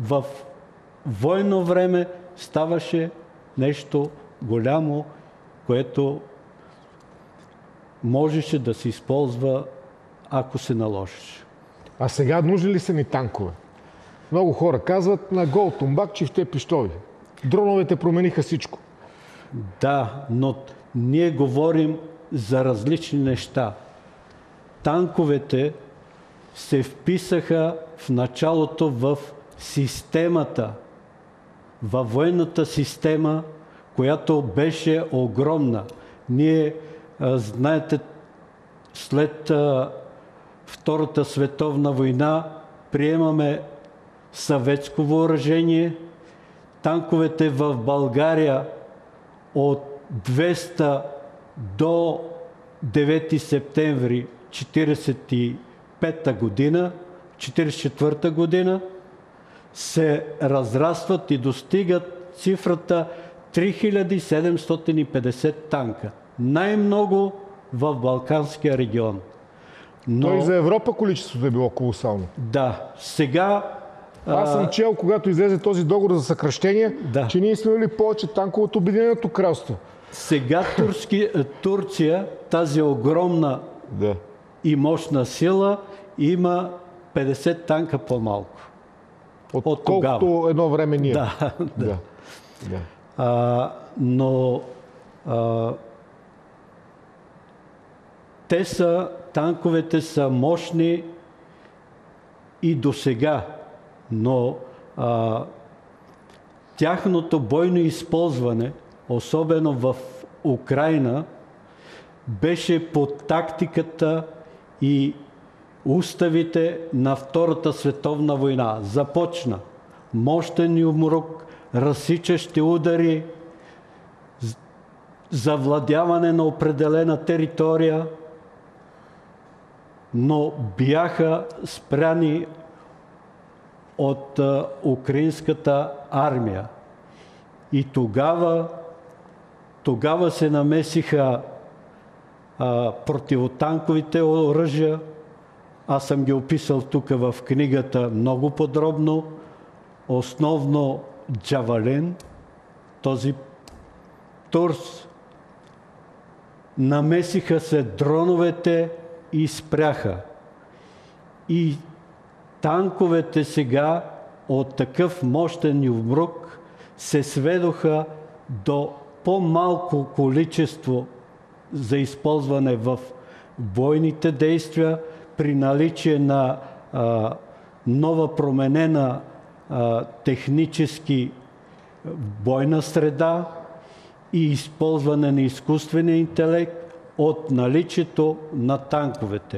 в военно време ставаше нещо голямо, което можеше да се използва, ако се наложиш. А сега нужни ли са ни танкове? Много хора казват на гол тумбак, чифте пищови. Дроновете промениха всичко. Да, но ние говорим за различни неща. Танковете се вписаха в началото в системата, във военната система, която беше огромна. Ние, знаете, след Втората световна война приемаме съветско въоръжение. Танковете в България от 200 до 9 септември 1945 година, 1944 година се разрастват и достигат цифрата 3750 танка. Най-много в Балканския регион. Но и за Европа количеството е било колосално. Да, сега... Аз съм чел, когато излезе този договор за съкращение, че ние сме имали повече танкове от Обединеното кралство. Сега Турция, тази огромна и мощна сила, има 50 танка по-малко. Отколкото едно време ние. Но танковете са мощни и досега, но тяхното бойно използване, особено в Украйна, беше по тактиката и уставите на Втората световна война. Започна мощен юмрук, разсичащи удари, завладяване на определена територия, но бяха спряни от украинската армия. И тогава се намесиха противотанковите оръжия. Аз съм ги описал тук в книгата много подробно. Основно Джавелин, този Турс. Намесиха се дроновете и спряха. И танковете сега от такъв мощен юмрук се сведоха до по-малко количество за използване в бойните действия при наличие на нова променена технически бойна среда и използване на изкуствения интелект от наличието на танковете.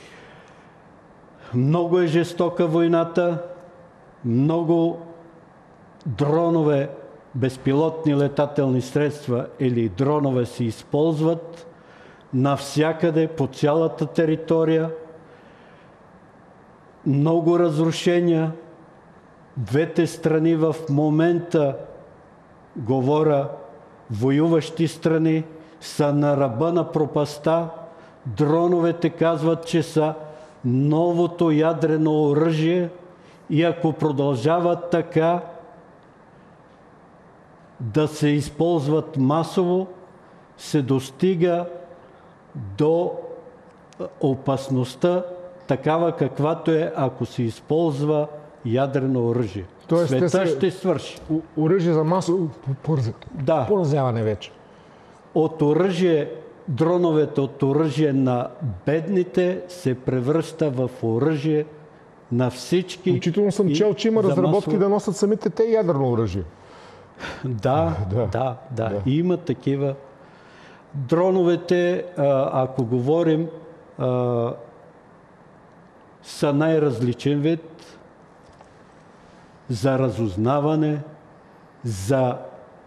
Много е жестока войната, много дронове, безпилотни летателни средства или дронове се използват навсякъде по цялата територия. Много разрушения. Двете страни в момента, говоря, воюващи страни, са на ръба на пропаста. Дроновете казват, че са новото ядрено оръжие и ако продължават така да се използват масово, се достига до опасността такава каквато е, ако се използва ядрено оръжие. Света ще свърши. Оръжие за масово поразяване вече. От оръжие, дроновете от оръжие на бедните се превръща в оръжие на всички. Включително съм чел, че има разработки да носят самите те ядрено оръжие. Да. Има такива. Дроновете, ако говорим, са най-различен вид за разузнаване, за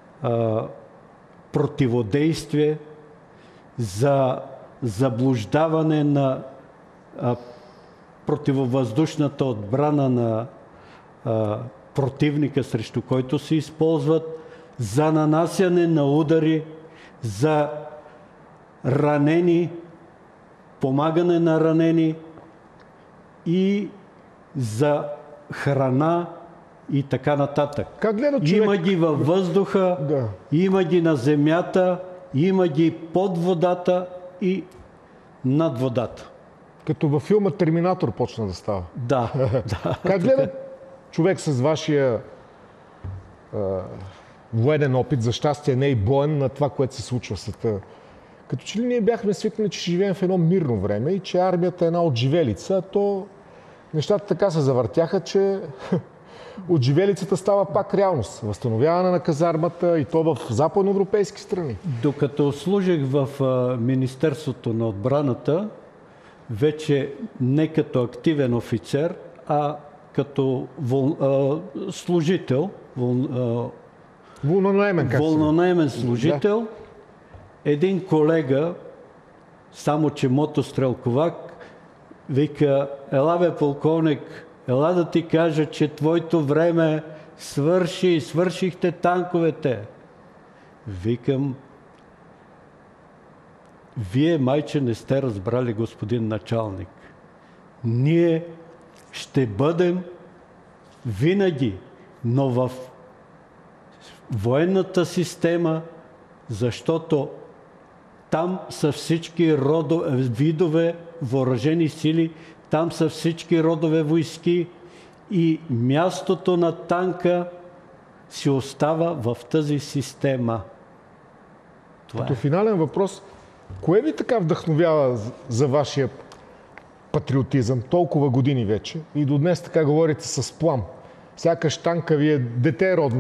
противодействие, за заблуждаване на противовъздушната отбрана на противника, срещу който се използват, за нанасяне на удари, за ранени, помагане на ранени и за храна и така нататък. Как гледа човек? Има ги във въздуха, Да. има ги на земята, има ги под водата и над водата. Като във филма Терминатор почна да става. Да. Как гледа човек с вашия военен опит, за щастие не и боен, на това, което се случва в света? Като че ли ние бяхме свикнали, че живеем в едно мирно време и че армията е една отживелица, а то нещата така се завъртяха, че отживелицата става пак реалност. Възстановяване на казармата и то в западноевропейски страни. Докато служих в Министерството на отбраната, вече не като активен офицер, а като служител, волнонаемен служител, един колега, само че мотострелковак, вика: ела бе, полковник, ела да ти кажа, че твоето време свърши, свършихте танковете. Викам: вие майче не сте разбрали, господин началник. Ние ще бъдем винаги, но в военната система, защото там са всички видове въоръжени сили, там са всички родове войски и мястото на танка си остава в тази система. Като финален въпрос, кое ви така вдъхновява за вашия патриотизъм толкова години вече и до днес така говорите с плам? Сякаш танка ви е дете родно.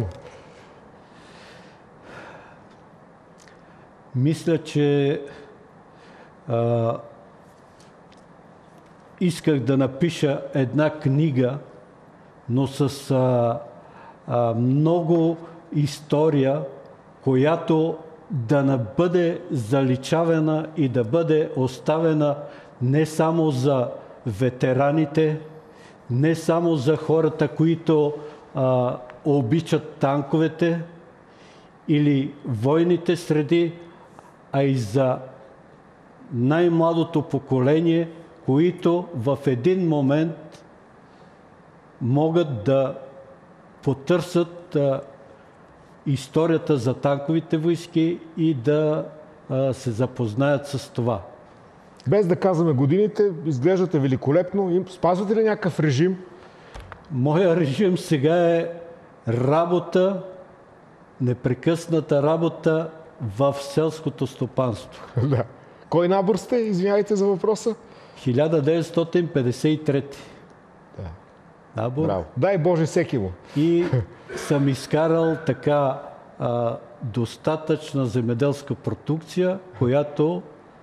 Мисля, че исках да напиша една книга, но с много история, която да не бъде заличавана и да бъде оставена не само за ветераните, не само за хората, които обичат танковете или войните среди, а и за най-младото поколение, които в един момент могат да потърсят историята за танковите войски и да се запознаят с това. Без да казваме годините, изглеждате великолепно. Спазвате ли някакъв режим? Моя режим сега е работа, непрекъсната работа в селското стопанство. Да. Кой набор сте? Извинявайте за въпроса. 1953. Да. Набор. Браво. Дай Боже всеки му. И съм изкарал така достатъчна земеделска продукция, която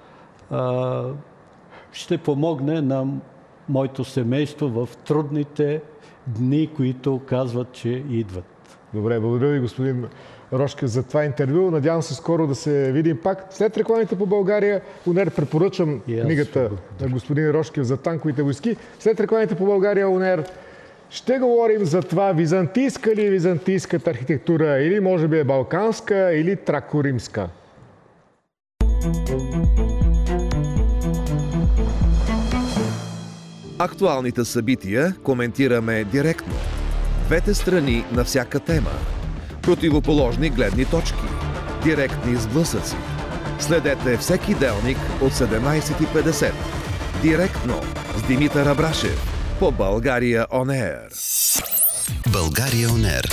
ще помогне на моето семейство в трудните дни, които казват, че идват. Добре, благодаря ви, господин Рошкев, за това интервю. Надявам се скоро да се видим пак. След рекламите по България, УНЕР, препоръчам книгата на господин Рошкев за танковите войски. След рекламите по България, УНЕР, ще говорим за това византийска ли е византийската архитектура, или може би е балканска, или тракоримска. Актуалните събития коментираме директно. Двете страни на всяка тема. Противоположни гледни точки. Директни сблъсъци. Следете всеки делник от 17:50. Директно с Димитър Абрашев по България On Air. България On Air.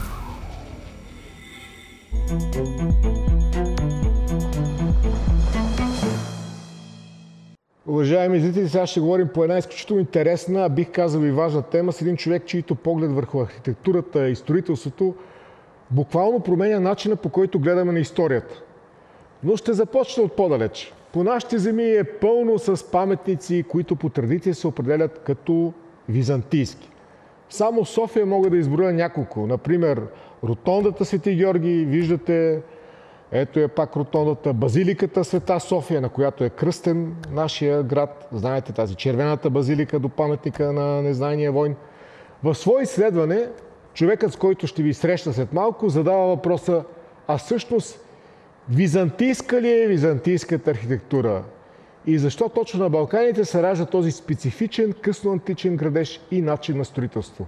Уважаеми зрители, сега ще говорим по една изключително интересна, бих казал и важна тема с един човек, чийто поглед върху архитектурата и строителството буквално променя начина, по който гледаме на историята. Но ще започна от по-далеч. По нашите земи е пълно с паметници, които по традиция се определят като византийски. Само в София мога да изброя няколко. Например, ротондата Свети Георги, виждате, ето е пак ротондата, базиликата Света София, на която е кръстен нашия град. Знаете, тази червената базилика до паметника на незнайния войн. В свое изследване, човекът, с който ще ви срещна след малко, задава въпроса: а всъщност византийска ли е византийската архитектура? И защо точно на Балканите се ражда този специфичен късноантичен градеж и начин на строителство?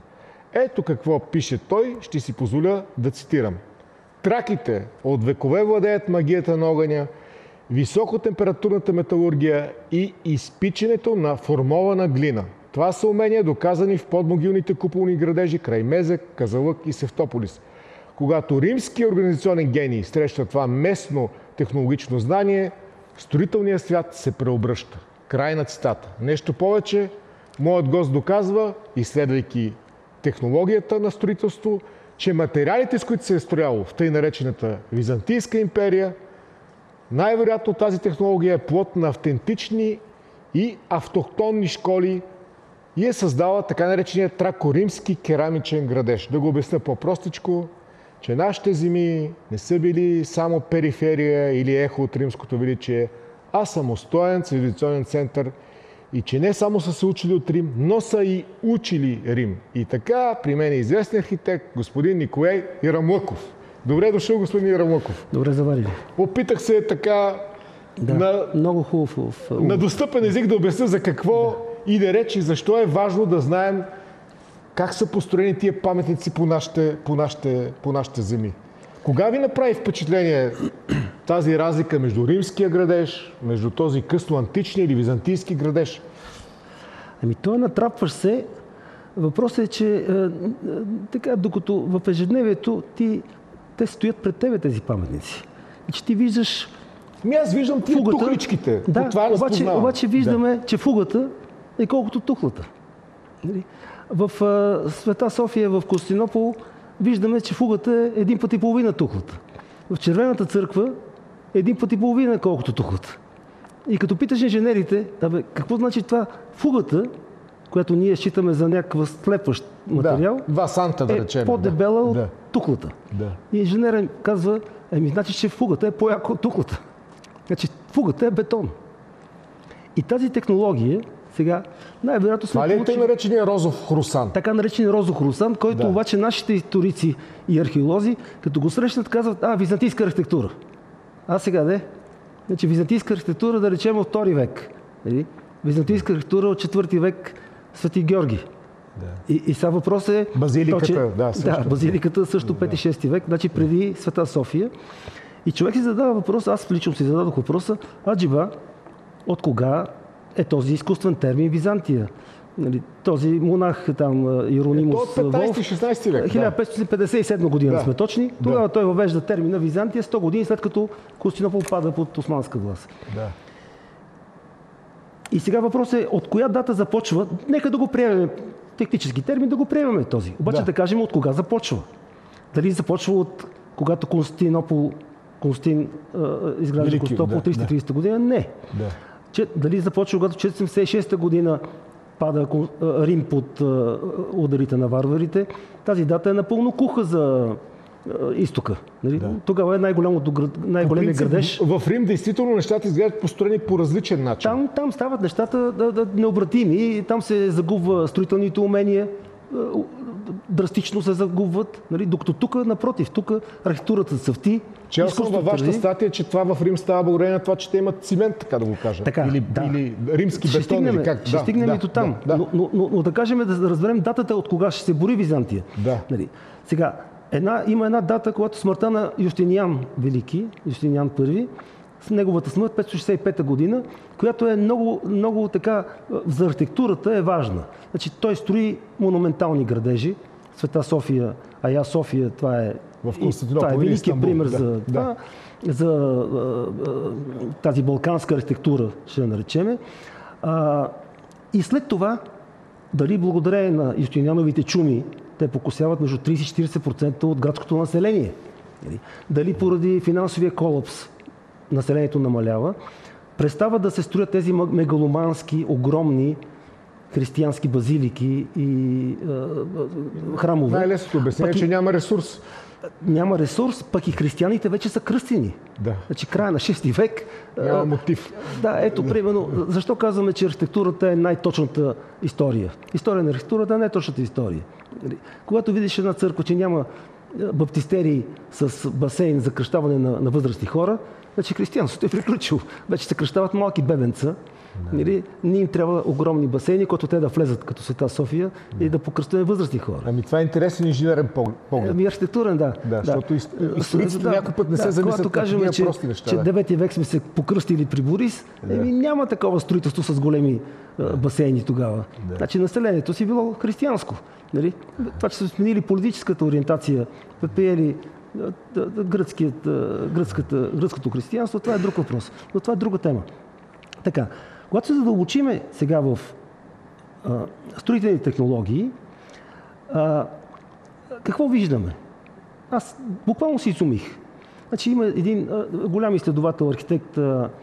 Ето какво пише той, ще си позволя да цитирам. Траките от векове владеят магията на огъня, високотемпературната металургия и изпичането на формована глина. Това са умения, доказани в подмогилните куполни градежи край Мезек, Казанлък и Севтополис. Когато римски организационен гений среща това местно технологично знание, строителният свят се преобръща. Край на цитата. Нещо повече, моят гост доказва, изследвайки технологията на строителство, че материалите, с които се е строяло в тъй наречената Византийска империя, най-вероятно тази технология е плод на автентични и автохтонни школи и е създала така наречения тракоримски керамичен градеж. Да го обясня по-простичко, че нашите земи не са били само периферия или ехо от римското величие, а самостоен цивилизационен център и че не само са се учили от Рим, но са и учили Рим. И така при мен е известен архитект господин Николай Ирамлъков. Добре дошъл, господин Ирамлъков. Добре заварили. Опитах се така много хубаво на достъпен език да обясня за какво иде реч и защо е важно да знаем как са построени тия паметници по нашите земи. Кога ви направи впечатление тази разлика между римския градеж, между този късно античния или византийски градеж? Ами той натрапваш се. Въпросът е, че така, докато в ежедневието те стоят пред тебе тези паметници. И че ти виждаш аз виждам тия фугата, тухличките. Да, обаче виждаме, че фугата е колкото тухлата. В Света София, в Константинопол, виждаме, че фугата е 1,5 пъти тухлата. В Червената църква е 1,5 пъти колкото тухлата. И като питаш инженерите, какво значи това фугата, която ние считаме за някакъв слепващ материал, санта, да речем, е по-дебела от тухлата. Да. И инженерът казва, значи, че фугата е по-яка от тухлата. Значи фугата е бетон. И тази технология сега най-вероятно сме получили... Това ли е наречения розов хрусан? Така наречения розов хрусан, който обаче нашите историци и археолози, като го срещнат, казват, византийска архитектура. Сега значи византийска архитектура, да речем, от 2 век. Византийска архитектура от 4 век Свети Георги. Да. И сега въпрос е... Базиликата, базиликата също 5-6 век, значи преди Света София. И човек си задава въпрос, аз лично си зададох въпроса, аджиба, от кога е този изкуствен термин Византия? Този монах там, Иеронимус Волф, 15-16 век. 1557 година сме точни. Тогава той въвежда термина Византия 100 години след като Константинопол пада под османска власт. Да. И сега въпросът е от коя дата започва, нека да го приемем, технически термин да го приемем този. Обаче да кажем от кога започва. Дали започва от когато Константин изгражда Константинопол 330 година? Не. Да. Дали започва когато 476 година пада Рим под ударите на варварите? Тази дата е напълно куха за изтока. Тогава е най-големият градеж. В Рим действително нещата изглеждат построени по различен начин. Там стават нещата необратими. Там се загубва строителните умения. Драстично се загубват. Докато тук, напротив, тук архитектурата цъфти. Чел съм във вашата статия, че това в Рим става благодарение на това, че те имат цимент, така да го кажа. Или римски бетон. Ще стигнем и до там. Но да кажем, да разберем датата от кога ще се бори Византия. Сега, има една дата, когато смъртта на Юстиниан Велики, Юстиниан I, с неговата смърт 565 година, която е много така, за архитектурата е важна. Значи, той строи монументални градежи. Света София, Ая София, това е великият пример за тази балканска архитектура, ще я наречеме. И след това, дали благодарение на Юстиниановите чуми, те покосяват между 30-40% от градското население. Дали поради финансовия колапс населението намалява, престава да се строят тези мегаломански, огромни християнски базилики и храмове. Най-лесното обяснение е, че няма ресурс. Няма ресурс, пък и християните вече са кръстени. Значи края на 6 век... Няма мотив. Ето, примерно, защо казваме, че архитектурата е най-точната история? История на архитектурата е най-точната история. Когато видиш една църква, че няма баптистерии с басейн за кръщаване на възрастни хора, значи християнството е приключило. Вече се кръщават малки бебенца. Нали? Не им трябва огромни басейни, които те да влезат като Света София и да покръстаме възрастни хора. Ами това е интересен инженерен поглед. Ами архитектурен, да. Защото историците някой път не се замислят когато кажем, прости неща. Че 9 век сме се покръстили при Борис, няма такова строителство с големи басейни тогава. Значи населението си било християнско. Нали? Това, че са сменили политическата ориентация, приели гръцкото християнство, това е друг въпрос. Но това е друга тема. Така, когато се задълбочиме сега в строителни технологии, какво виждаме? Аз буквално си изумих. Значи има един голям изследовател, архитект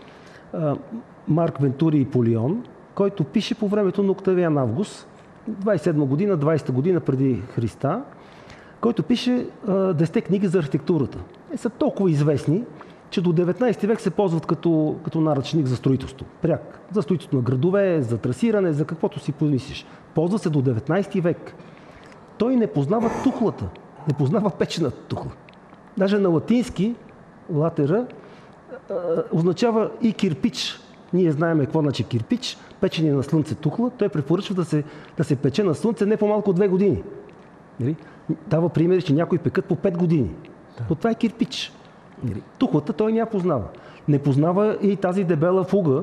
Марк Вентури Полион, който пише по времето на Октавиан Август, 27 година, 20 година преди Христа, който пише 10 книги за архитектурата. Те са толкова известни, че до 19 век се ползват като наръчник за строителство. Пряк. За строителство на градове, за трасиране, за каквото си помислиш. Ползва се до 19 век. Той не познава тухлата, не познава печената тухла. Даже на латински латера означава и кирпич. Ние знаем какво значи кирпич, печене на слънце тухла. Той препоръчва да се пече на слънце не по-малко от 2 години. Дава примери, че някои пекат по 5 години. Но това е кирпич. Тухлата той не я познава. Не познава и тази дебела фуга.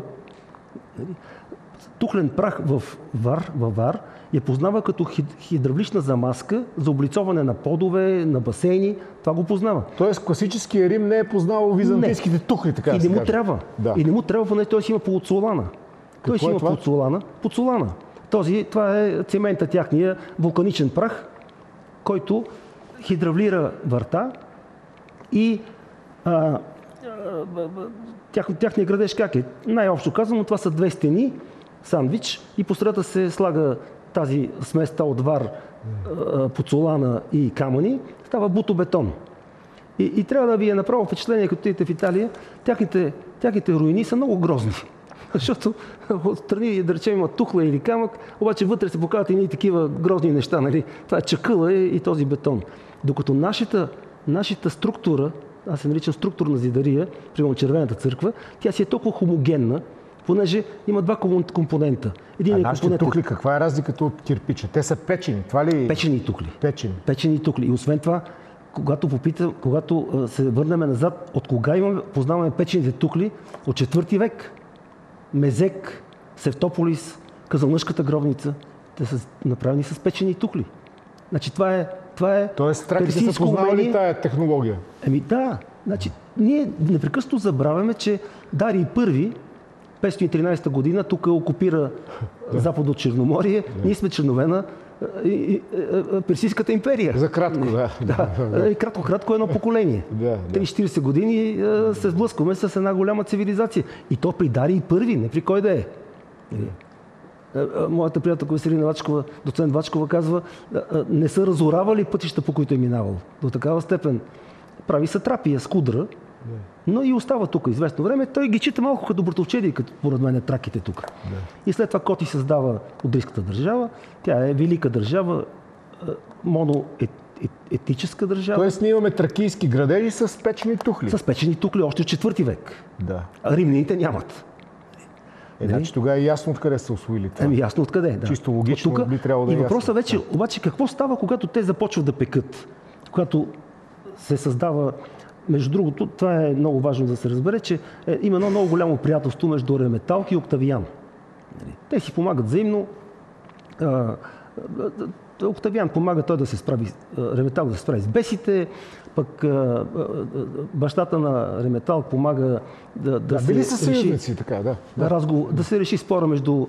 Тухлен прах във вар я познава като хидравлична замазка за облицоване на подове, на басейни. Това го познава. Тоест класическия Рим не е познавал византийските тухли, така да се каже. И не му трябва. Да. И не му трябва, понеже той си има полуцолана. Той си има подсолана. Това е цемента тяхния вулканичен прах, който хидравлира върта и тяхния градеж как е? Най-общо казано, това са 2 стени, сандвич и по средата се слага тази сместа от вар, подсолана и камъни, става бутобетон. И трябва да ви е направо впечатление, като отидете в Италия, тяхните руини са много грозни. Защото отстрани, да речем, има тухла или камък, обаче вътре се показват едни такива грозни неща. Нали? Това е чакъла и този бетон. Докато нашата структура, аз се наричам структурна зидария, примерно Червената църква, тя си е толкова хомогенна, понеже има 2 компонента. Нашите тухли, каква е разликата от кирпича? Те са печени, това ли? Печени тухли. Печени тухли. И освен това, когато се върнем назад, от кога познаваме печените тухли? От 4 век. Мезек, Севтополис, Казанлъшката гробница, те са направени с печени тухли. Значи това е тоест, траките са познавали тая технология? Да. Значи, ние непрекъснато забравяме, че Дарий I, 513 година, тук окупира Западно Черноморие. Ние сме членове на Персийската империя. За кратко, Кратко едно поколение. 30-40 години се сблъскваме с една голяма цивилизация. И то при Дарий I, не при кой да е. Моята приятелка Веселина Вачкова, доцент Вачкова, казва, не са разоравали пътища, по които е минавал. До такава степен. Прави сатрапия с кудра, но и остава тук известно време. Той ги чита малко като братовчеди, като поред мен траките тук. И след това Коти създава Одрийската държава. Тя е велика държава, моноетническа държава. Тоест ние имаме тракийски градежи с печени тухли. С печени тухли още от 4 век. А римляните нямат. Значи тогава е ясно откъде са усвоили това. Ясно откъде, да. Чисто логично би трябвало да е ясно. И въпросът вече, обаче, какво става, когато те започват да пекат? Когато се създава, между другото, това е много важно да се разбере, че има едно много голямо приятелство между Реметалк и Октавиан. Те си помагат взаимно. Октавиан помага той да се справи, Реметалк да се справи с бесите, пък бащата на Реметалк помага да се били са съюзници, така, да се реши спора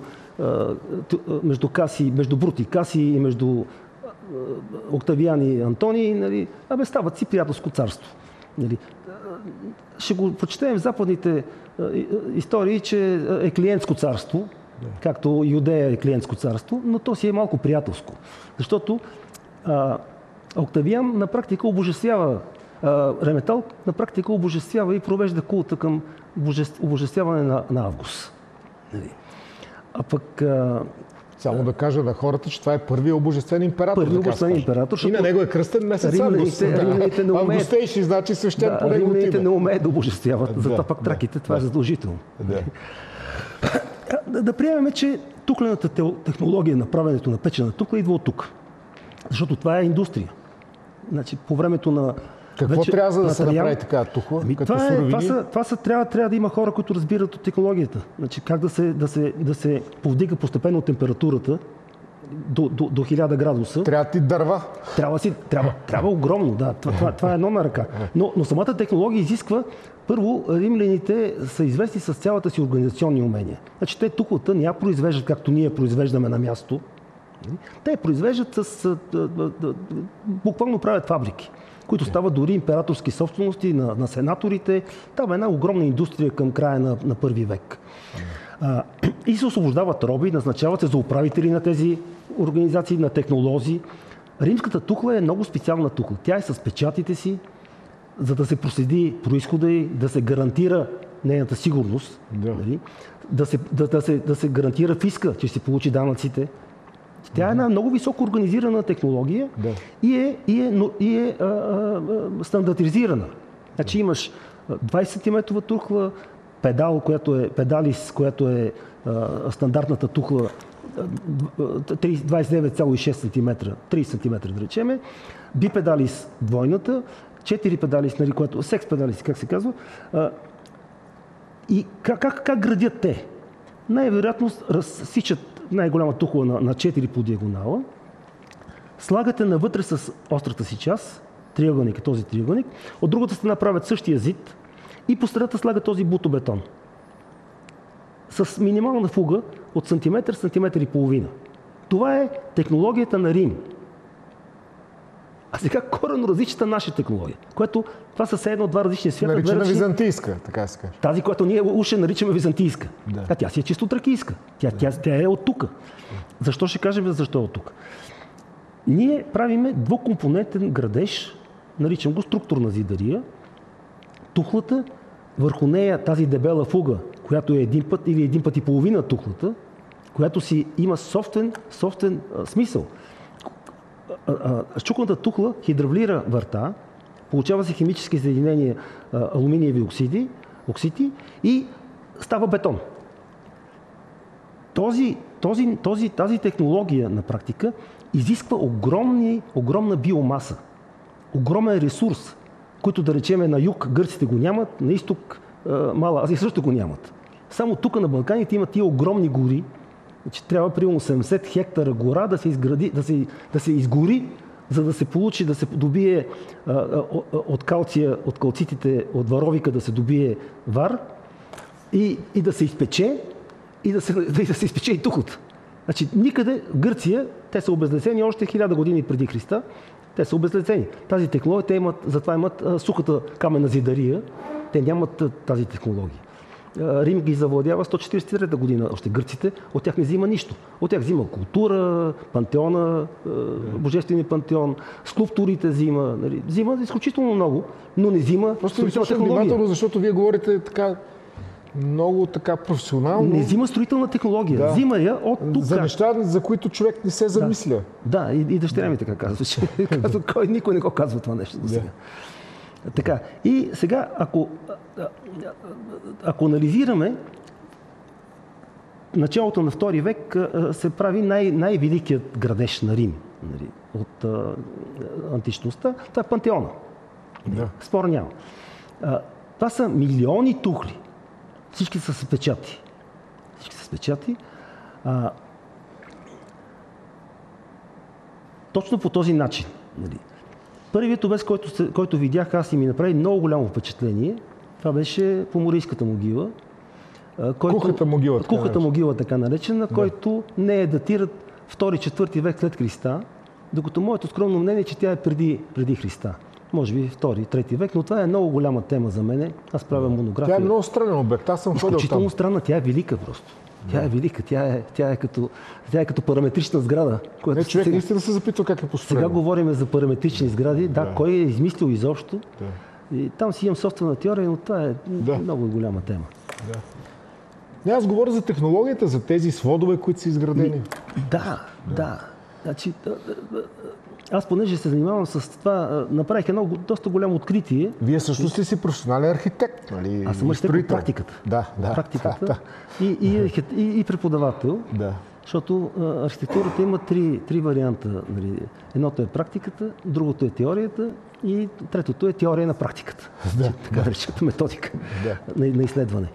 между Брут и Каси и между Октавиан и Антоний. Нали? Стават си приятелско царство. Нали? Ще го прочетем в западните истории, че е клиентско царство, както Юдея е клиентско царство, но то си е малко приятелско. Защото Октавиан на практика обожествява, Реметалк на практика обожествява и провежда култа към обожествяване на Август. А пък Само да кажа на хората, че това е първият обожествен император. Първият обожествен император. И на него е кръстен месец август. Римляните не умеят. Августейши, значи свещен по неговото име. Римляните не умеят да обожествяват. Затова пак траките, това е задължително. Да приемем, че тухлената технология на правенето на печена тухла идва от тук. Защото това е индустрия. Значи, по времето на... Какво трябва за да се направи така тухла? Трябва да има хора, които разбират от технологията. Значи, как да се повдига постепенно температурата до 1000 градуса. Трябва ти дърва. Трябва огромно, да. Това е едно на ръка. Но самата технология изисква, първо, римляните са известни с цялата си организационни умения. Значи, те тухлата не я произвеждат, както ние произвеждаме на място. Те произвеждат буквално правят фабрики, които стават дори императорски собствености на сенаторите. Това е една огромна индустрия към края на първи век. И се освобождават роби, назначават се за управители на тези организации, на технолози. Римската тухла е много специална тухла. Тя е с печатите си, за да се проследи произхода й, да се гарантира нейната сигурност, да се гарантира фиска, че ще получи данъците. Тя е една много високо организирана технология и е стандартизирана. Значи имаш 20 см тухла, педалис, която е стандартната тухла 29,6 см, 30 см да речеме, бипедалис двойната, 4 педалис, което секс педалис, как се казва. И как градят те? Най-вероятно разсичат най-голяма тухла на 4 по диагонала, слагате навътре с острата си част, триъгълник, този триъгълник, от другата страна правят същия зид и по средата слагат този бутобетон. С минимална фуга от сантиметър, сантиметър и половина. Това е технологията на Рим. А сега коренно различната наша технология, което това са все едно два различни свята. Наричана византийска, така се каже. Тази, която ние уше наричаме византийска. А тя си е чисто тракийска. Тя е от тук. Защо ще кажем защо е от тук? Ние правиме двукомпонентен градеж, наричам го структурна зидария. Тухлата, върху нея тази дебела фуга, която е един път или един път и половина тухлата, която си има собствен смисъл. Счукната тухла хидравлира върта, получава се химически съединения алуминиеви оксиди и става бетон. Тази технология на практика изисква огромна биомаса, огромен ресурс, който да речеме на юг гърците го нямат, на изток Мала Азия също го нямат. Само тук на Балканите има тия огромни гори, че трябва примерно 70 хектара гора да се изгори, за да се получи, да се добие от калцитите, от варовика да се добие вар и да се изпече, и да се изпече и тухлата. Значи никъде в Гърция, те са обезлесени още 1000 години преди Христа, те са обезлесени. Тази технология, затова имат сухата каменна зидария, те нямат тази технология. Рим ги завладява 143 година, още гърците, от тях не взима нищо. От тях взима култура, пантеона, божествения пантеон, скулптурите взима, взима изключително много, но не взима строителна технология. Защото вие говорите така много така професионално. Не взима строителна технология, взима я от тук. За неща, за които човек не се замисля. Да, и дъщеря ми така казва. Никой не го казва това нещо до сега. Така, и сега, ако анализираме, началото на II век се прави най-великият градеж на Рим от античността. Това е Пантеона. Спор няма. Това са милиони тухли. Всички са с печати. Точно по този начин. Първият обез, който видях аз и ми направи много голямо впечатление, това беше Поморийската могила. Кухата могила, така наречена, който не е датират 2-4 век след Христа, докато моето скромно мнение е, че тя е преди Христа. Може би 2-3 век, но това е много голяма тема за мен. Аз правя монография. Тя е много странен обект. Аз съм ходил там. Изключително странна. Тя е велика просто. Тя е велика. Тя е като параметрична сграда. Човек наистина се запитва как е построена. Сега говорим за параметрични сгради. Да, кой е измислил изобщо. И там си имам собствена теория, но това е много голяма тема. Аз говоря за технологията, за тези сводове, които са изградени. Да. Значи, аз понеже се занимавам с това, направих едно доста голямо откритие. Вие всъщност ли си професионален архитект, нали? Аз съм архитект от практиката. Да. И преподавател. Да. Защото архитектурата има три варианта. Нали. Едното е практиката, другото е теорията и третото е теория на практиката. Така наречената методика на изследване.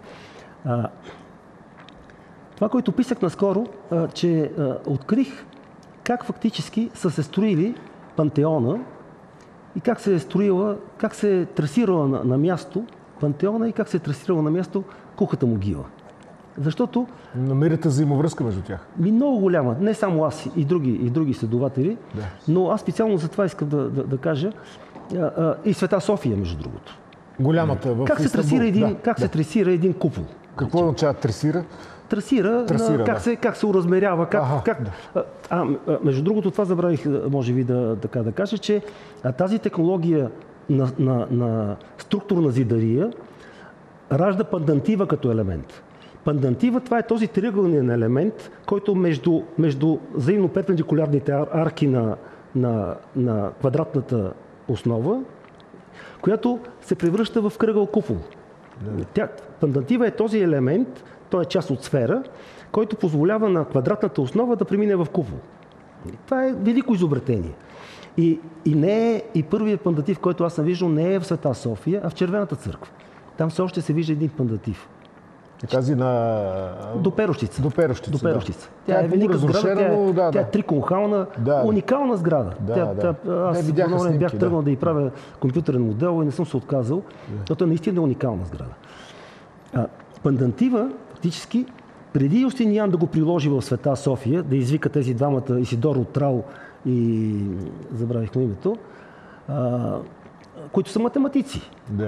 Това, което писах наскоро, че открих как фактически са се строили пантеона и как се е трасирала на място пантеона и как се е трасирала на място кухата могила. Защото... Намирате взаимовръзка между тях? Много голяма. Не само аз и други следователи, но аз специално за това искам да кажа и Света София, между другото. Голямата в Как се трасира един купол? Какво означава трасира? Трасира как се уразмерява. Между другото, това забравих, може би, да кажа, че тази технология на структурна зидария ражда пандантива като елемент. Пандантива, това е този триъгълният елемент, който между взаимно перпендикулярните арки на квадратната основа, която се превръща в кръгъл купол. Пандантива е този елемент, той е част от сфера, който позволява на квадратната основа да премине в купол. Това е велико изобретение. И първият пандатив, който аз съм виждал, не е в Света София, а в Червената църква. Там все още се вижда един пандатив. Тази на... До Перущица. Тя е велика сграда, тя е триконхална, уникална сграда. Аз бях тръгнал да й правя компютърен модел и не съм се отказал, защото наистина е уникална сграда. Пандантива, фактически, преди Юстиниан да го приложи в Света София, да извика тези двамата, Исидор от Трау и забравих му името, които са математици.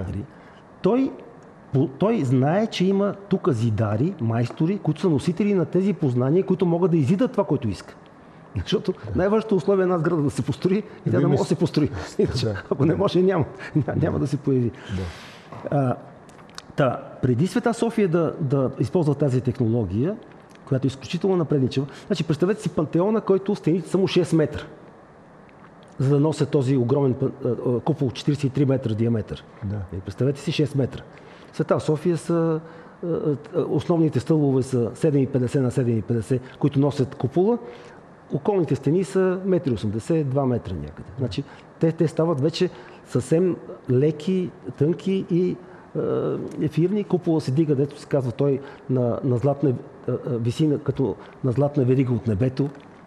Той знае, че има тук зидари, майстори, които са носители на тези познания, които могат да изидат това, което иска. Защото най-важното условие е една сграда да се построи и тя да може да се построи. Ако не може, няма да се появи. Преди Света София да използва тази технология, която е изключително напредничава, значи представете си пантеона, който стените само 6 метра, за да носят този огромен купол 43 метра диаметър. Представете си 6 метра. Света София са основните стълбове са 7,50 на 7,50, които носят купола. Околните стени са 1,80 м, 2 метра някъде. Значи, те стават вече съвсем леки, тънки и ефирни. Купола се дига, дето се казва той на златна висина, като на златна верига от небето.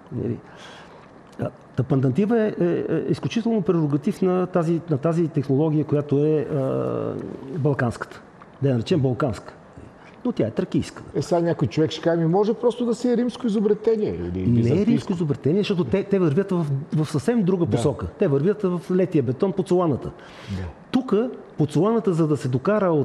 Пандантива е изключително прерогатив на тази технология, която е балканската. Да я наречем балканска. Но тя е тракийска. Сега някой човек ще каже, може просто да си е римско изобретение. Не е римско изобретение, защото те вървят в съвсем друга посока. Те вървят в летия бетон по Цоланата. Тук по Цоланата, за да се докара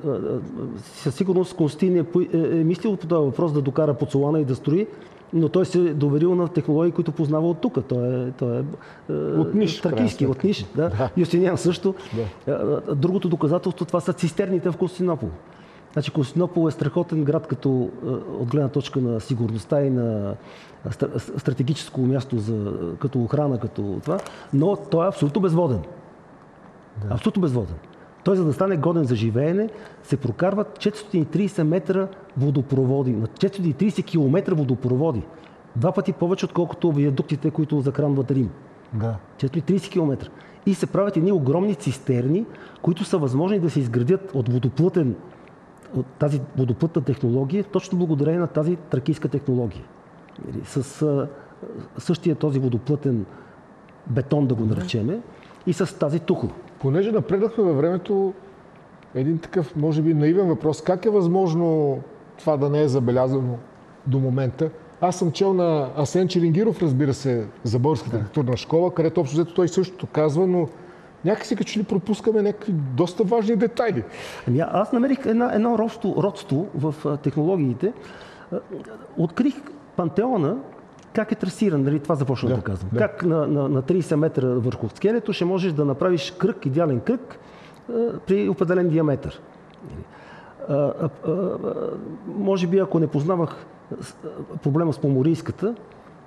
със сигурност Константин е мислил по този въпрос да докара по Цолана и да строи, но той се е доверил на технологии, които познава от тук. Той е тракийски, от Ниш. Юстиниан също. Другото доказателство, това са цистерните в Константинопол. Значи Константинопол е страхотен град от гледна точка на сигурността и на стратегическо място като охрана, като това, но той е абсолютно безводен. Абсолютно безводен. Той, за да стане годен за живеене, се прокарват 430 метра водопроводи, на 430 км водопроводи. 2 пъти повече, отколкото виадуктите, които захранват Рим. 430 км. И се правят едни огромни цистерни, които са възможни да се изградят от тази водоплътна технология, точно благодарение на тази тракийска технология. С същия този водоплътен бетон, да го наречеме, и с тази тухла. Понеже напреднахме във времето, един такъв, може би, наивен въпрос. Как е възможно това да не е забелязано до момента? Аз съм чел на Асен Челингиров, разбира се, за Българската архитектурна школа, където общо взето той същото казва, но някакси като че ли пропускаме някакви доста важни детайли. Аз намерих едно родство в технологиите. Открих пантеона, как е трасиран, нали, това започна да казвам. Как на 30 метра върху скелето ще можеш да направиш кръг, идеален кръг, при определен диаметър. Може би, ако не познавах проблема с поморийската,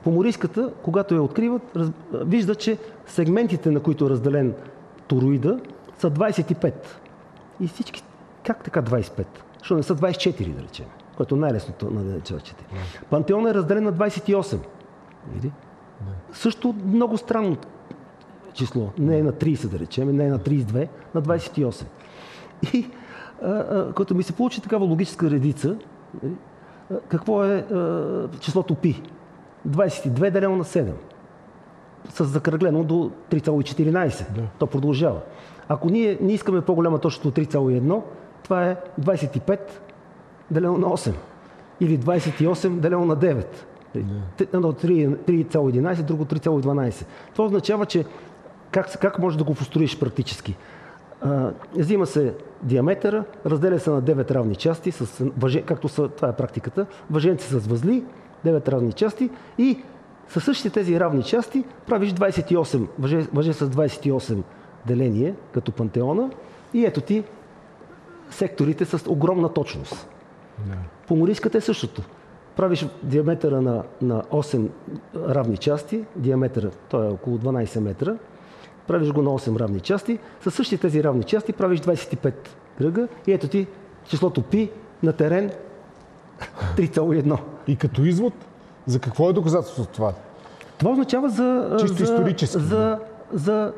Поморийската, когато я откриват, вижда, че сегментите, на които е разделен тороида, са 25. И всички, как така 25? Защото не са 24, да речем, което е най-лесното на 24. Пантеона е разделен на 28. Види? Също много странно число. Не е на 30, да речем, не е на 32, на 28. И като ми се получи такава логическа редица, какво е числото π? 22 делено на 7. С закръглено до 3,14. То продължава. Ако ние не искаме по-голяма точност от 3,1, това е 25 делено на 8. Или 28 делено на 9. Едно 3,11, друго 3,12. Това означава, че как можеш да го построиш практически? Взима се диаметъра, разделя се на 9 равни части, както това е практиката, въженци с възли, 9 равни части и със същите тези равни части правиш 28, въже с 28 деление, като пантеона, и ето ти секторите с огромна точност. Поморийската е същото. Правиш диаметъра на 8 равни части, диаметъра, той е около 12 метра, правиш го на 8 равни части, със същите тези равни части правиш 25 кръга и ето ти числото π на терен 3,1. И като извод, за какво е доказателство това? Това означава чисто исторически. За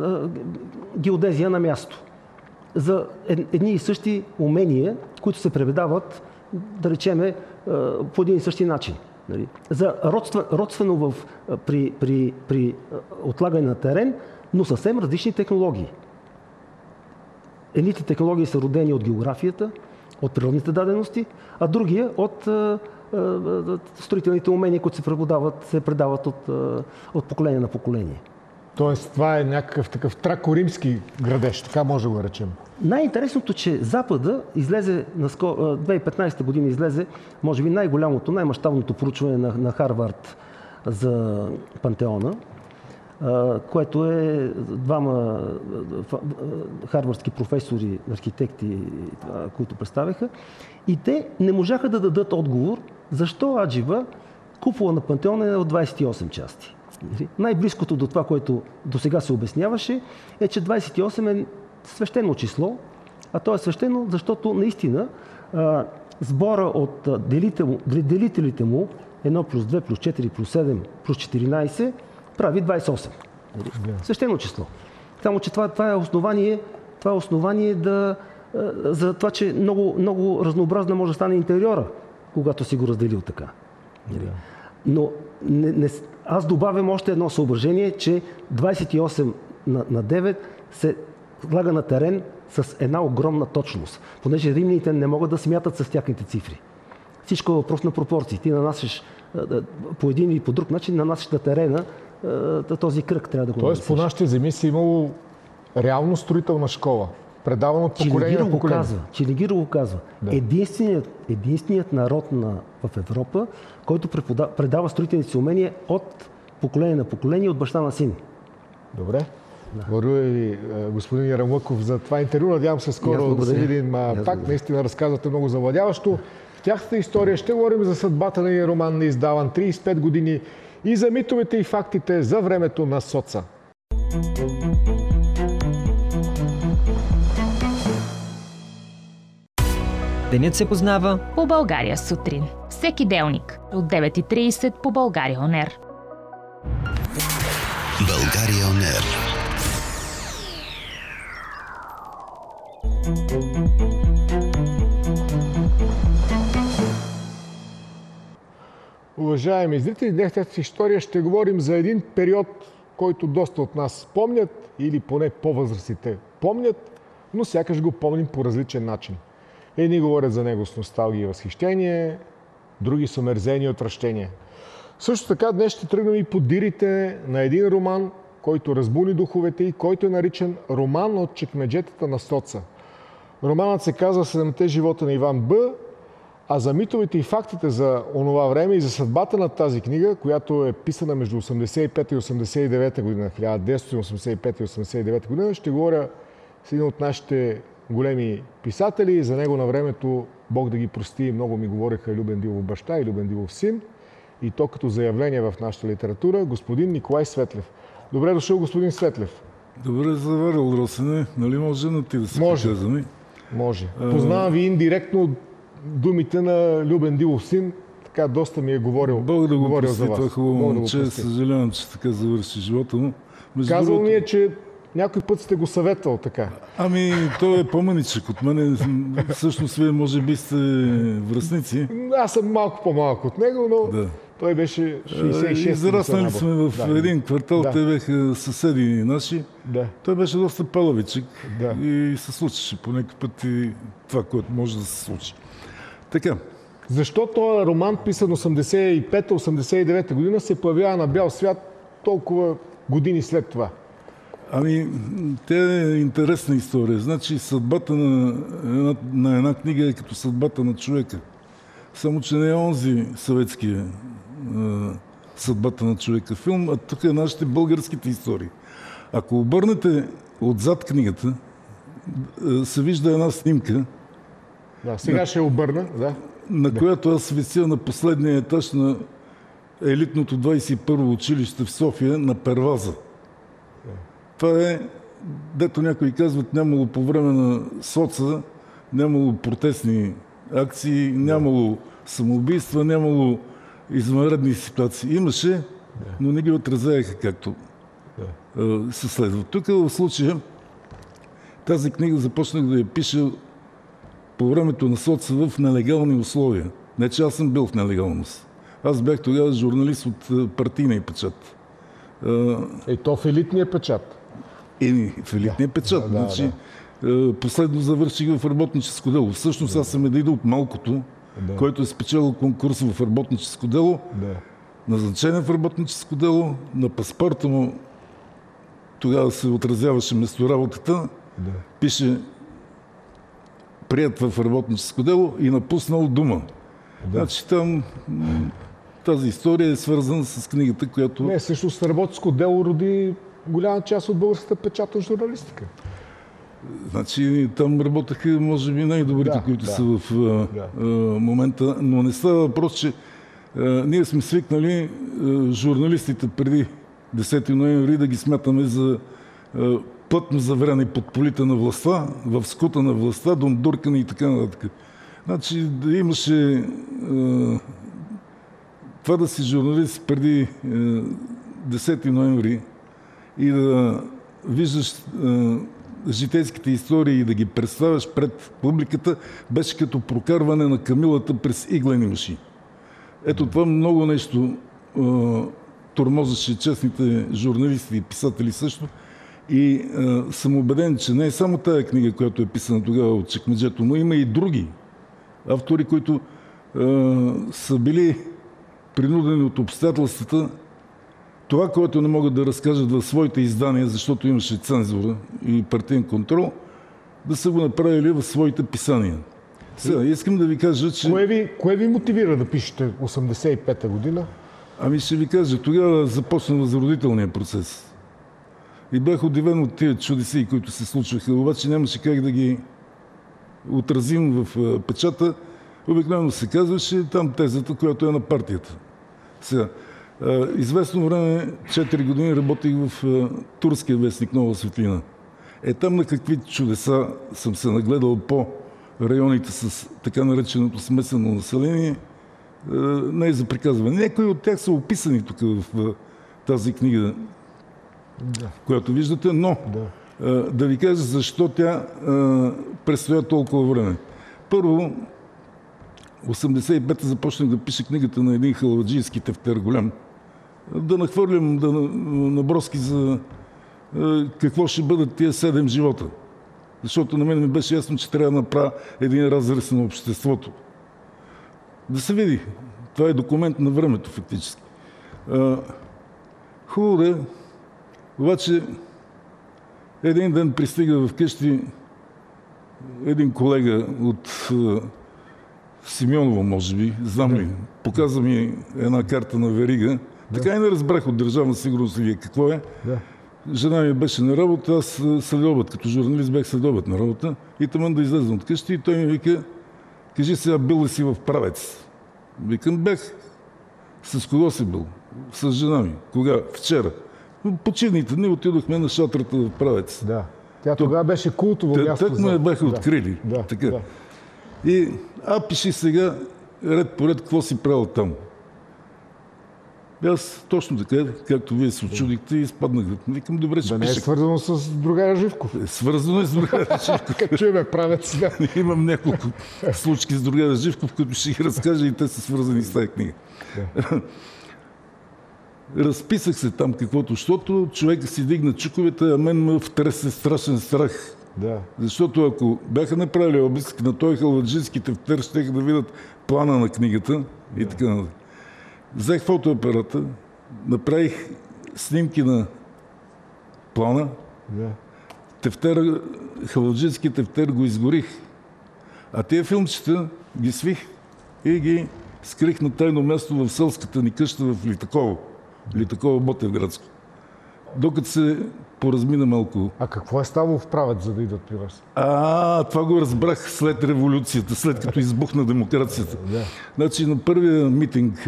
геодезия на място. За едни и същи умения, които се преподават, да речеме, по един и същи начин. За родствено при отлагане на терен, но съвсем различни технологии. Едните технологии са родени от географията, от природните дадености, а другия от строителните умения, които се предават от поколение на поколение. Тоест, това е някакъв такъв тракоримски градеж, така може да го речем. Най-интересното, че Запада излезе, 2015 година излезе, може би най-голямото, най-мащабното проучване на Харвард за пантеона, което е двама харвардски професори, архитекти, които представяха. И те не можаха да дадат отговор защо аджиба купола на пантеона е от 28 части. Най-близкото до това, което досега се обясняваше, е, че 28 е свещено число, а то е свещено, защото наистина сбора от делителите му 1 плюс 2 плюс 4 плюс 7 плюс 14 прави 28. Свещено число. Само, че това е основание за това, че много разнообразно може да стане интериора, когато си го разделил така. Но аз добавям още едно съображение, че 28 на 9 се слага на терен с една огромна точност, понеже римляните не могат да смятат с тяхните цифри. Всичко е въпрос на пропорции. Ти нанасяш по един или по друг начин, нанасяш на терена този кръг, трябва да го нанесеш. Тоест по нашите земи си имало реално строителна школа, предавана от поколение на поколение. Чилигиро го казва. Да. Единственият народ в Европа, който предава строителните си умения от поколение на поколение, от баща на син. Добре. Благодаря ви, господин Ярамлъков, за това интервю. Надявам се скоро да се видим пак. Наистина разказвате много завладяващо. В тяхната история ще говорим за съдбата на роман, неиздаван 35 години, и за митовете и фактите за времето на соца. Денят се познава по България сутрин. Всеки делник от 9:30 по България ОНЕР. България ОНЕР. Уважаеми зрители, днес в история ще говорим за един период, който доста от нас помнят, или поне по-възрастните помнят, но сякаш го помним по различен начин. Едни говорят за него с носталгия и възхищение, други са омерзени и отвращение. Също така днес ще тръгнем и по дирите на един роман, който разбуни духовете и който е наричан Роман от чекмеджетата на соца. Романът се казва "Седемте живота на Иван Б", а за митовете и фактите за онова време и за съдбата на тази книга, която е писана между 85 и 89 година, 1985 и 89 година, ще говоря с един от нашите големи писатели и за него на времето, Бог да ги прости, много ми говореха Любен Дилов баща и Любен Дилов син. и то като заявление в нашата литература, господин Николай Светлев. Добре дошъл, господин Светлев. Добре заварил, Росене. Нали може на ти да се показваме? Може. Познавам ви индиректно думите на Любен Дилов син. Така доста ми е говорил, Бог да го прости, за вас. Това хубаво момче. Съжалявам, че така завърши живота му. Казал ми е, че някой път сте го съветвал така. Ами, той е по-мъничък от мен. Всъщност, вие може би сте връстници. Аз съм малко по-малък от него, но той беше 66. Зараснали сме в един квартал, те бяха съседи наши. Той беше доста палавичък и се случеше по някакъв път и това, което може да се случи. Така. Защо този роман, писан 85-89 година, се появява на бял свят толкова години след това? Ами, тя е интересна история. Значи, съдбата на една книга е като съдбата на човека. Само, че не е онзи съветския съдбата на човека филм, а тук е нашите българските истории. Ако обърнете отзад книгата, се вижда една снимка. Сега ще обърна. На която аз вися на последния етаж на елитното 21-во училище в София на Перваза. Това е, дето някои казват, нямало по време на соца, нямало протестни акции, нямало самоубийства, нямало извънредни ситуации. Имаше, но не ги отразяеха както се следва. Тук в случая тази книга започнах да я пиша по времето на соца в нелегални условия. Не, че аз съм бил в нелегалност. Аз бях тогава журналист от партийния печат. То в елитния печат. В елитния печат. Значи, последно завърших в работническо дело. Всъщност аз съм един от малкото, който е спечелил конкурс в работническо дело, назначен в работническо дело, на паспорта му тогава се отразяваше местоработата, пише прият в работническо дело и напуснал Дума. Значи там тази история е свързана с книгата, която... Не, всъщност работническо дело роди голяма част от българската печатна журналистика. Значи там работеха, може би, най-добрите, които са в момента, но не става въпрос, че ние сме свикнали журналистите преди 10 ноември да ги смятаме за плътно завряни под полите на властта, в скута на властта, домдуркани и така нататък. Значи да имаше това да си журналист преди 10 ноември и да виждаш житейските истории и да ги представяш пред публиката, беше като прокарване на камилата през иглени уши. Ето това много нещо тормозеше честните журналисти и писатели също. И съм убеден, че не е само тая книга, която е писана тогава от чекмеджето, но има и други автори, които са били принудени от обстоятелствата това, което не могат да разкажат в своите издания, защото имаше цензура и партиен контрол, да са го направили в своите писания. Сега, искам да ви кажа, че... Кое ви мотивира да пишете 85-та година? Ами ще ви кажа, тогава започна възродителния процес. И бях удивен от тия чудеси, които се случваха, обаче нямаше как да ги отразим в печата. Обикновено се казваше там тезата, която е на партията. Сега, известно време, 4 години работих в турския вестник Нова светлина. Там на какви чудеса съм се нагледал по районите с така нареченото смесено население, не е за приказване. Някои от тях са описани тук в тази книга, която виждате, но да ви кажа защо тя престоя толкова време. Първо, 85-та започнах да пиша книгата на един халваджийски тефтер голям. Да нахвърлям наброски за какво ще бъдат тия 7 живота. Защото на мен ми беше ясно, че трябва да направя един разрез на обществото. Да се види. Това е документ на времето, фактически. Хубаво да е. Обаче един ден пристига вкъщи един колега от Симеоново, може би, знам ли, показа ми една карта на верига. Така и не разбрах от Държавна сигурност или какво е. Жена ми беше на работа, аз следобед, като журналист бях следобед на работа и тъмън да излезна от къщи и той ми вика, кажи сега, бил ли си в Правец? Викам, бях. С кого си бил? С жена ми. Кога? Вчера. Почивните дни отидохме на шатрата в Правец. Да. Тя тогава беше култово място. Так ме бяха открили. Да. Така. Да. И пиши сега ред по ред какво си правил там. Аз точно така, както вие се очудихте, и изпаднах. Викам, добре, че да не е пиша. свързано с другаря Живков. Свързано е с другара Живков. Като чуеме Правец. Да. Имам няколко случки с другара Живков, които ще ги разкажа и те са свързани с тази книга. Да. Разписах се там каквото, защото човека си дигна чуковете, а мен ме втресе страшен страх. Да. Защото ако бяха направили обиск на той халваджийски тефтер, щеха да видят плана на книгата и така нататък. Взех фотоапарата, направих снимки на плана, халваджийски тефтер го изгорих, а тези филмчета ги свих и ги скрих на тайно място в селската ни къща в Литаково, Ботевградско. Докато се поразмина малко. А какво е ставало в Правец, за да идват при вас? Това го разбрах след революцията, след като избухна демокрацията. Значи на първия митинг,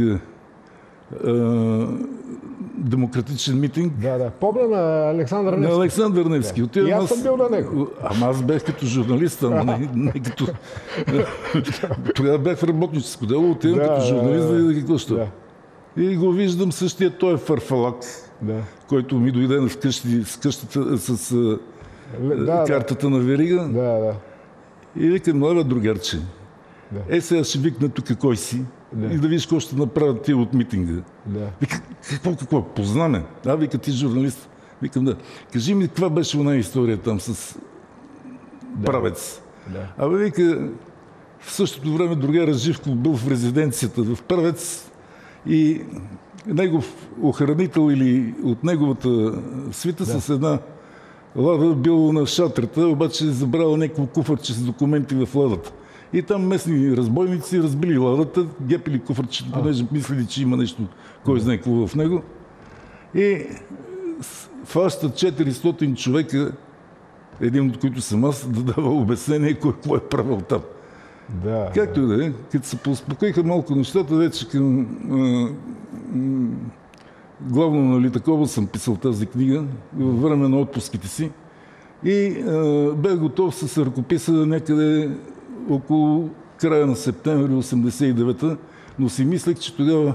демократичен митинг. Да. Помня на Александър Невски. На Александър Невски. Да. И аз съм бил на него. Ама аз бях като журналист, ама не като... Тогава бях в работническо дело, отивам като журналист да видя какво ще. И го виждам същия, той е фарфалак, който ми дойде вкъщи с къщата, с картата на верига. И викам, млада другарче, сега ще викна тук кой си и да видиш какво ще направят тия от митинга. Вика, какво? Познаме. Вика, ти журналист. Викам, да. Кажи ми, каква беше една история там с Правец? Вика, в същото време другара Живков бил в резиденцията в Правец и негов охранител или от неговата свита с една лада бил на шатрата, обаче забрал някакво куфарче с документи в ладата. И там местни разбойници разбили ладата, гепили куфарчето, понеже мислили, че има нещо, кой знае какво в него. И фащат 400 човека, един от които съм аз, да дава обяснение какво е правил там. Както и да е, като се поуспокоиха малко нещата, вече към главно на Литаково съм писал тази книга във време на отпуските си и бях готов с ръкописа някъде около края на септември 89-та, но си мислех, че тогава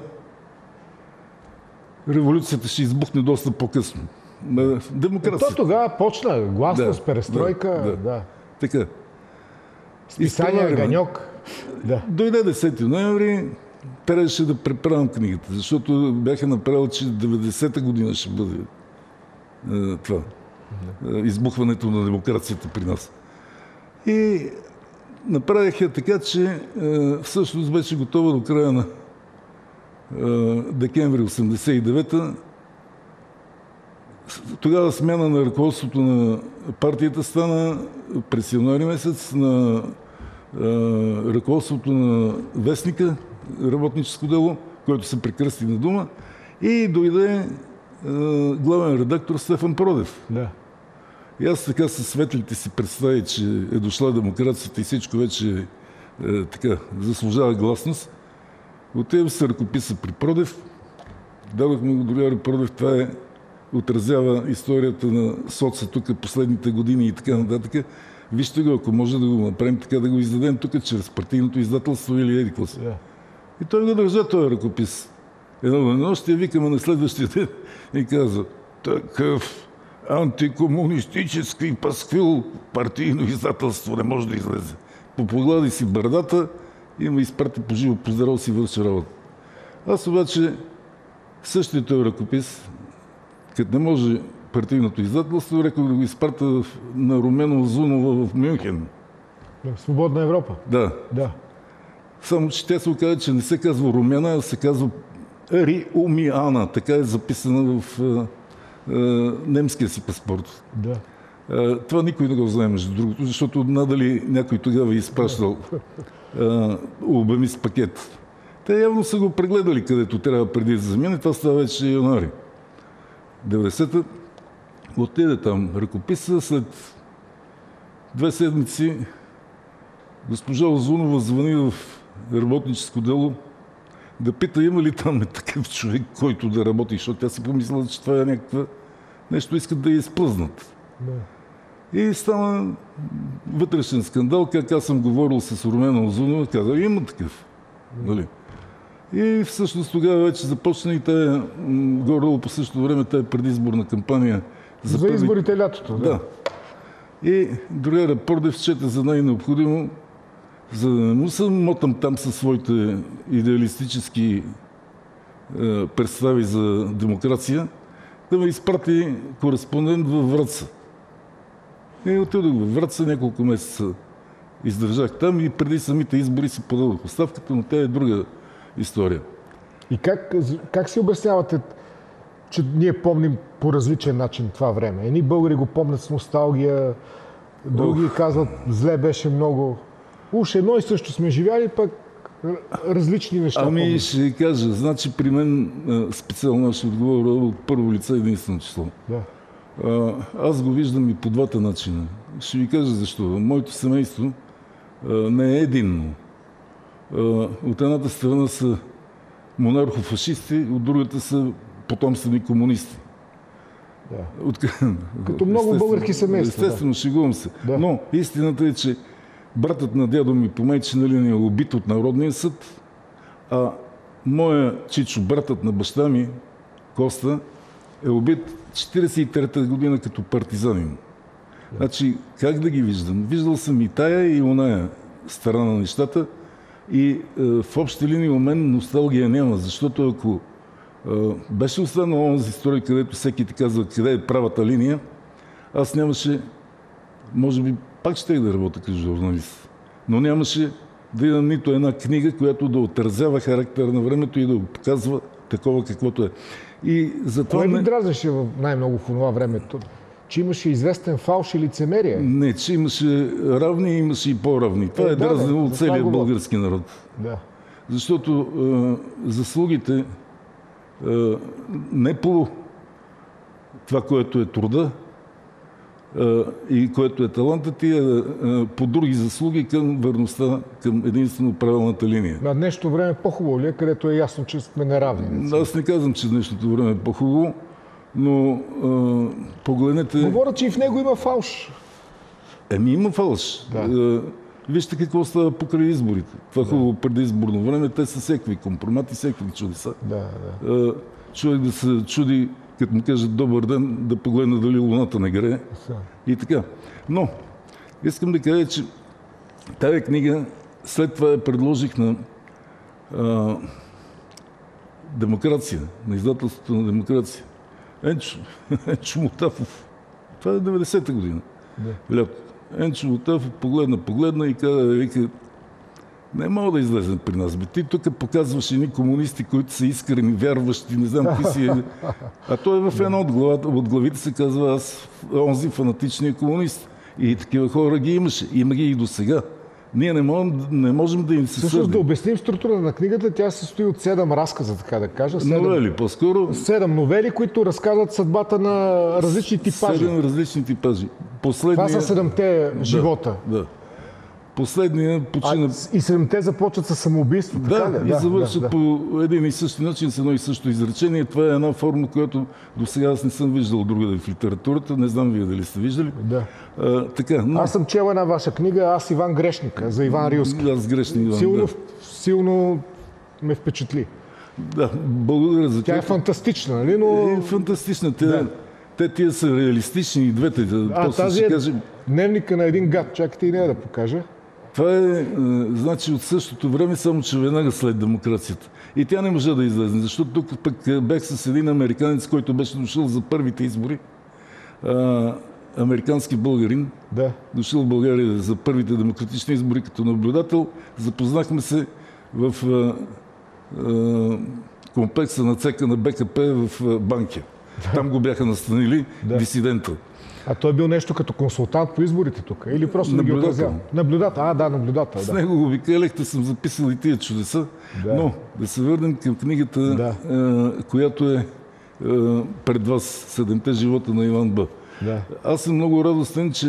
революцията ще избухне доста по-късно. Демокрацията. То тогава почна гласност, перестройка. Така. Списание Ганьок. Дойде 10 ноември, трябваше да преправям книгата, защото бяха направили, че 90-та година ще бъде това. Избухването на демокрацията при нас. И направиха така, че всъщност беше готова до края на декември 89-та. Тогава смяна на ръководството на партията стана през януари месец, на ръководството на вестника, работническо дело, което се прекръсти на дума, и дойде главен редактор Стефан Продев. И аз така със светлите си представи, че е дошла демокрацията и всичко вече така заслужава гласност. Отивам се ръкописа при Продев, дадохме го другари Продев, това отразява историята на соца тук последните години и така нататък. Вижте го, ако може да го направим така, да го издадем тук чрез партийното издателство или еди какво си. И той го държа този ръкопис. Едно на нощия викаме на следващия ден и каза: такъв антикомунистически пасквил партийно издателство не може да излезе. Попоглади си бърдата и ме изпрати по живо, поздравал си, върши работа. Аз обаче същия този ръкопис, като не може партийното издателство, рекох да го изпрата на Румена Озунова в Мюнхен. Свободна Европа. Да. Само че тя се оказа, че не се казва Румяна, а се казва Риумиана. Така е записана в немския си паспорт. Това никой не го знае, между другото, защото надали някой тогава е изпращал обемист пакет. Те явно са го прегледали където трябва преди да замине. Това става вече януари 90-та. Отиде там ръкописа. След 2 седмици госпожа Озунова звъни в работническо дело. да пита има ли там такъв човек, който да работи, защото тя си помисля, че това е някаква нещо, искат да я изплъзнат. И стана вътрешен скандал, как аз съм говорил с Румена Озунова, каза, има такъв. Нали? И всъщност тогава вече започна и тая, горе по същото време, тая предизборна кампания. За изборите лятото. Да. И другия Пордев чете за най-необходимо, за да не му се мотам там със своите идеалистически представи за демокрация, да ме изпрати кореспондент във Враца. И отидох във Враца, няколко месеца издържах там и преди самите избори си подадох оставката, но тя е друга история. И как си обяснявате, че ние помним по различен начин това време? Едни българи го помнят с носталгия, други казват, зле беше много. Уж едно и също сме живяли, пък различни неща. Ами ще ви кажа, значи при мен специално ще отговоря от първо лице единствено число. Да. Аз го виждам и по двата начина. Ще ви кажа защо. Моето семейство не е единно. От едната страна са монархофашисти, от другата са потомствени комунисти. Да. Като много български семейства. Естествено, шегувам се. Да. Но истината е, че братът на дядо ми по майчина линия е убит от Народния съд, а моя чичо, братът на баща ми, Коста, е убит 43-та година като партизанин. Значи, как да ги виждам? Виждал съм и тая, и оная страна на нещата и в общи линии у мен носталгия няма, защото ако беше останал онзи строй, където всеки ти казва къде е правата линия, аз нямаше, може би пак щех да работя като журналист, но нямаше да имам нито една книга, която да отразява характера на времето и да го показва такова каквото е. И затова това ми дразнеше най-много в това времето, че имаше известен фалш и лицемерие. Не, че имаше равни и имаше и по-равни. Това е дразнено от целия български народ. Да. Защото заслугите не по това, което е труда и което е талантът ти, по други заслуги към верността, към единствено правилната линия. На днешното време по-хубаво ли е, където е ясно, че сме неравни? Аз не казвам, че днешното време е по-хубаво, но погледнете... Говоря, че и в него има фалш. Има фалш. Да. Вижте какво става покрай изборите. Това хубаво предизборно време, те са всекакви компромати, всекакви чудеса. Човек да се чуди, като му кажат добър ден, да погледне дали луната не грее. И така. Но, искам да кажа, че тази книга след това я предложих на Демокрация, на издателството на Демокрация. Енчо Мотафов. Това е 90-та година. Лято. Енчо Мотафов погледна и вика, не мога да излезем при нас. Ти тук показваш едни комунисти, които са искрени, вярващи, не знам какви си. А той в една от главите се казва аз, онзи фанатичния комунист. И такива хора ги имаше. Има ги и до сега. Ние не можем да им се съдим. Всъщност да обясним структурата на книгата, тя се състои от 7 разказа, така да кажа. Новели, по-скоро. 7 новели, които разказват съдбата на различни типажи. 7 различни типажи. Това са 7-те живота. Да. Последния почина... И 7-те започват със самоубийство, така ли? И завършат по един и същи начин, с едно и също изречение. Това е една форма, която до сега аз не съм виждал другаде в литературата. Не знам вие дали сте виждали. Да. Така, но... Аз съм чел една ваша книга, аз Иван Грешника, за Иван Рилски. Аз Грешник Иван, силно ме впечатли. Да, благодаря за това. Тя е фантастична, нали? Но... Фантастична. Тия са реалистични и двете. Тази е дневника на един гад. Чакайте и нея да покажа. Това е, значи, от същото време, само че веднага след демокрацията. И тя не може да излезе, защото тук пък бях с един американец, който беше дошъл за първите избори. Американски българин. Да. Дошъл в България за първите демократични избори като наблюдател. Запознахме се в комплекса на ЦК на БКП в Банкя. Там го бяха настанили дисидента. А той бил нещо като консултант по изборите тук? Или просто да ги отразява? Наблюдател. Наблюдател. С него го обикаляхте, съм записал и тия чудеса. Да. Но да се върнем към книгата, която е пред вас, 7-те живота на Иван Б. Да. Аз съм много радостен, че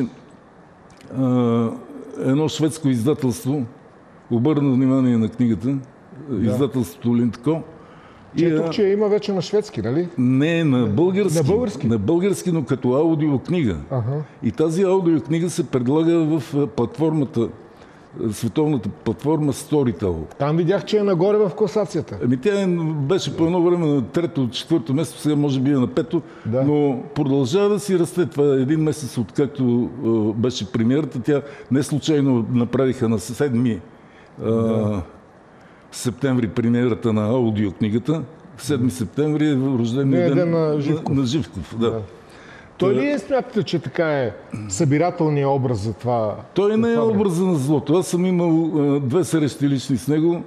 едно шведско издателство обърна внимание на книгата, издателството Линдко. Четох, че има вече на шведски, нали? Не, на български. На български? На български, но като аудиокнига. И тази аудиокнига се предлага в платформата, световната платформа Storytel. Там видях, че е нагоре в класацията. Тя беше по едно време на 3-то, 4-то место, сега може би е на 5-то, но продължава да си расте. Това е един месец, откакто беше премиерата. Тя не случайно направиха на 7 септември премиерата на аудиокнигата. 7 септември е рождения ден на Живков. Да. Той ли е, смятате, че така е събирателният образ за това? Той не е образа на злото. Аз съм имал 2 срещи лични с него.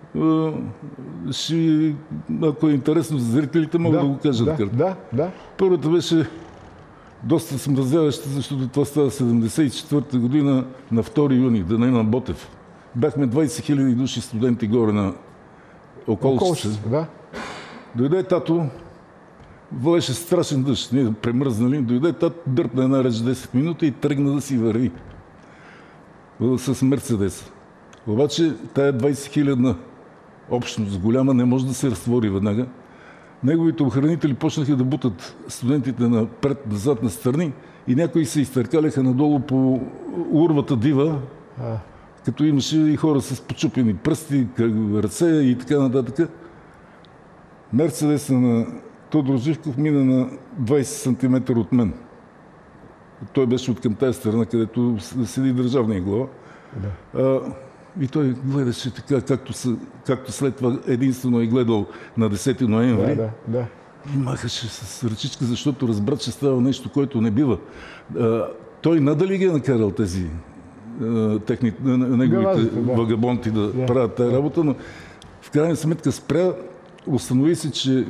Ако е интересно за зрителите, мога да го кажа. Да. Първата беше доста смразяваща, защото това става 74-та година на 2 юни, деня на Ботев. Бяхме 20 000 души студенти горе на Околчица. Дойде тато, валеше страшен дъжд, ние премръзнали. Дойде тато, дърпна една реч 10 минути и тръгна да си върви с Мерцедес. Обаче тая 20 000 общност голяма не може да се разтвори веднага. Неговите охранители почнаха да бутат студентите напред, назад, на страни и някои се изтъркаляха надолу по урвата дива, като имаше и хора с почупени пръсти, ръце и така нататък. Мерцедеса на Тодор Живков мина на 20 см от мен. Той беше от към тази страна, където седи държавния глава. И той гледаше така, както след това единствено е гледал на 10 ноември. И махаше с ръчичка, защото разбра, че става нещо, което не бива. Той надали ги е накарал тези неговите вагабонти да правят тази работа, но в крайна сметка спря, установи се, че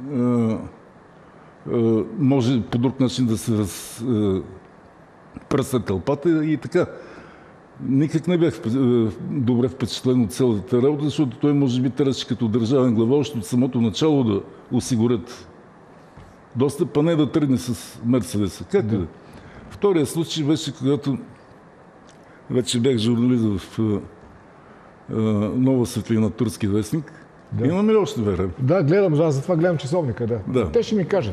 може по друг начин да се разпръсна тълпата и така. Никак не бях добре впечатлен от цялата работа, защото той може би трябваше като държавен глава още от самото начало да осигурят достъп, а не да тръгне с Мерцедеса. Както да. Втория случай беше, когато вече бях журналист в Нова светлина, турски вестник. Имаме ли още време? Да, гледам, затова гледам часовника. Те ще ми кажат.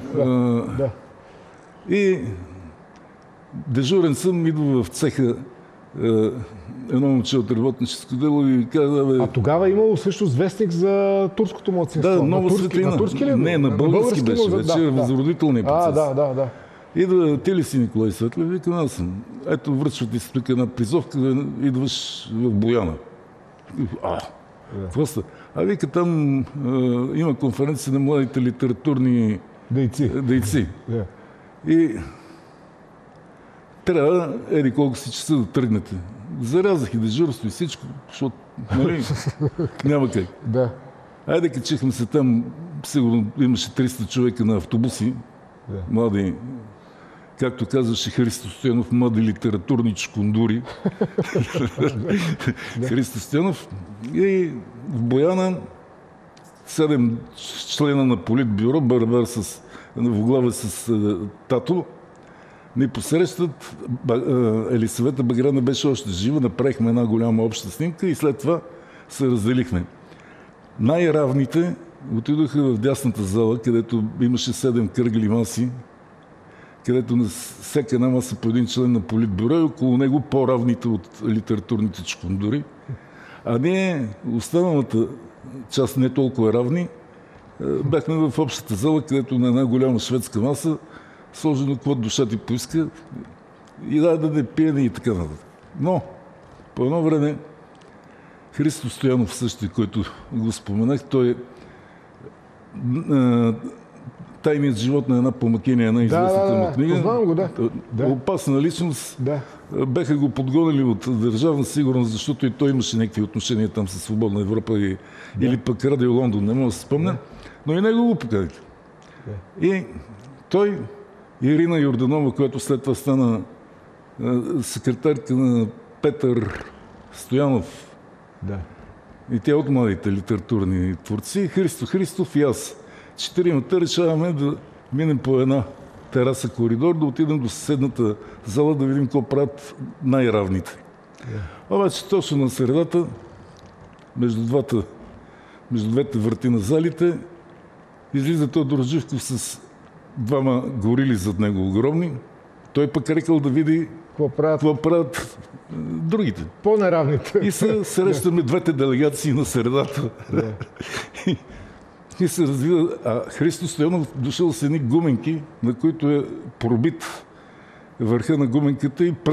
И дежурен съм, идва в цеха едно момче от работническо дело и каза... А тогава имало също вестник за турското младсинство. Да, Нова светлина. На турски ли? Не, на български беше. Вече е възродителния процес. Да. Идва, ти ли си Николай Светлев? Викам, аз съм. Ето, връчват ти си тук една призовка, идваш в Бояна. Просто. Вика, там има конференция на младите литературни дейци. И трябва, колко си часа да тръгнете. Зарязах и дежурство и всичко, защото няма как. Айде, качихме се там, сигурно имаше 300 човека на автобуси, млади, както казваше Христо Стоянов, млади литературни чкундури. Христо Стоянов. И в Бояна 7 члена на Политбюро, барабар в глава с тато, ни посрещат. Елисавета Багряна беше още жива, направихме една голяма обща снимка и след това се разделихме. Най-равните отидоха в дясната зала, където имаше 7 кръгли маси, където на всяка една маса по един член на Политбюро и около него по-равните от литературните чкундури. А ние, останалата част не толкова равни, бяхме в общата зала, където на една голяма шведска маса сложено какво душа ти поиска и да пиене и така нататък. Но по едно време Христо Стоянов същия, който го споменах, той Тайният живот на една помакиня, една известната му книга. Познавам го, Опасна личност. Беха го подгонили от Държавна сигурност, защото и той имаше някакви отношения там със Свободна Европа или пък Радио Лондон, не мога да се спомня. Но и него го поканиха. И той, Ирина Йорданова, която след това стана секретарка на Петър Стоянов. И тя от младите литературни творци, Христо Христов и аз. 4-мата решаваме да минем по една тераса коридор, да отидем до съседната зала, да видим какво правят най-равните. Обаче точно на средата, между двата между двете врати на залите. Излиза Тодор Живков с двама горили зад него огромни. Той пък рекал да види какво правят другите. По-неравните. И се срещаме двете делегации на средата. И се развива. А Христо Стоянов дошъл с едни гуменки, на които е пробит върха на гуменката и